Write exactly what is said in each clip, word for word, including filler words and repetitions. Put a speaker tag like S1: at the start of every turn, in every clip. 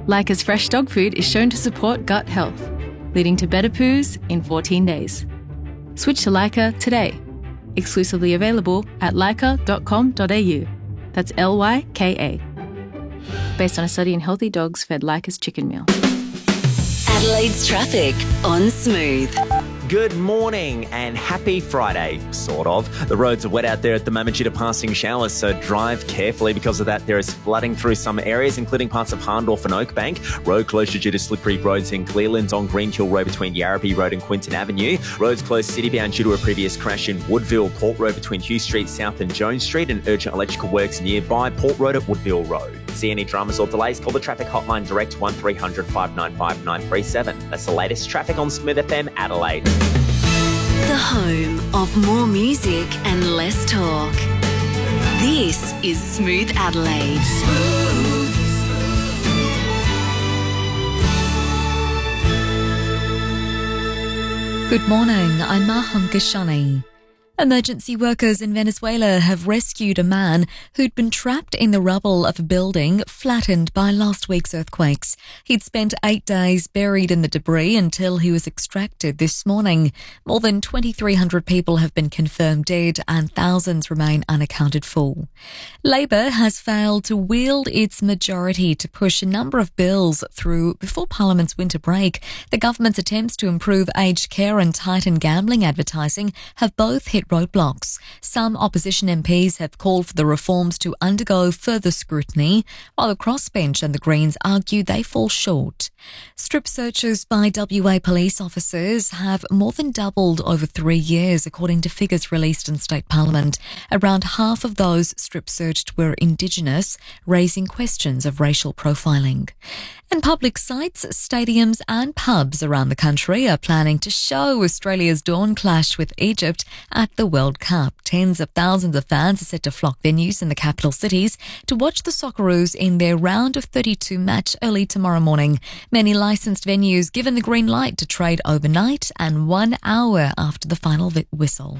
S1: Leica's fresh dog food is shown to support gut health, leading to better poos in fourteen days. Switch to Leica today. Exclusively available at leica dot com dot a u. That's L Y K A. Based on a study in healthy dogs fed Leica's chicken meal.
S2: Adelaide's traffic on Smooth.
S3: Good morning and happy Friday, sort of. The roads are wet out there at the moment due to passing showers, so drive carefully. Because of that, there is flooding through some areas, including parts of Harndorf and Oakbank. Road closure due to slippery roads in Clearlands on Greenhill Road between Yarrabee Road and Quinton Avenue. Roads closed citybound due to a previous crash in Woodville. Port Road between Hugh Street South and Jones Street, and urgent electrical works nearby Port Road at Woodville Road. See any dramas or delays? Call the traffic hotline direct one three hundred, five nine five, nine three seven. That's the latest traffic on Smooth F M Adelaide.
S2: The home of more music and less talk. This is Smooth Adelaide.
S4: Good morning, I'm Maham Kashani. Emergency workers in Venezuela have rescued a man who'd been trapped in the rubble of a building flattened by last week's earthquakes. He'd spent eight days buried in the debris until he was extracted this morning. More than twenty-three hundred people have been confirmed dead and thousands remain unaccounted for. Labor has failed to wield its majority to push a number of bills through before Parliament's winter break. The government's attempts to improve aged care and tighten gambling advertising have both hit roadblocks. Some opposition M Ps have called for the reforms to undergo further scrutiny, while the crossbench and the Greens argue they fall short. Strip searches by W A police officers have more than doubled over three years, according to figures released in State Parliament. Around half of those strip searched were Indigenous, raising questions of racial profiling. And public sites, stadiums and pubs around the country are planning to show Australia's dawn clash with Egypt at the World Cup. Tens of thousands of fans are set to flock venues in the capital cities to watch the Socceroos in their round of thirty-two match early tomorrow morning. Many licensed venues given the green light to trade overnight and one hour after the final whistle.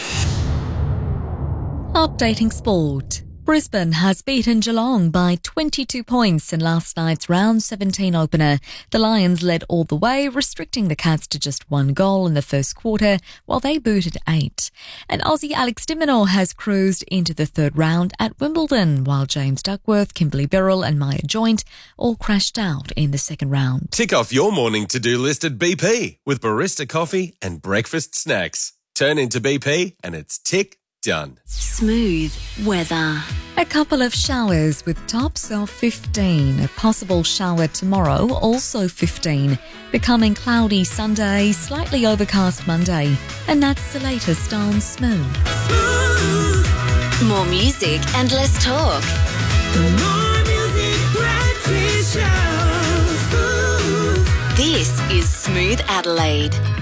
S4: Updating sport. Brisbane has beaten Geelong by twenty-two points in last night's round seventeen opener. The Lions led all the way, restricting the Cats to just one goal in the first quarter, while they booted eight. And Aussie Alex de Minaur has cruised into the third round at Wimbledon, while James Duckworth, Kimberly Birrell and Maya Joint all crashed out in the second round.
S5: Tick off your morning to-do list at B P with barista coffee and breakfast snacks. Turn into B P and it's tick done.
S2: Smooth weather.
S4: A couple of showers with tops of fifteen. A possible shower tomorrow, also fifteen. Becoming cloudy Sunday, slightly overcast Monday. And that's the latest on Smooth.
S2: Smooth. More music and less talk.
S6: More music, breakfast show. Smooth.
S2: This is Smooth Adelaide.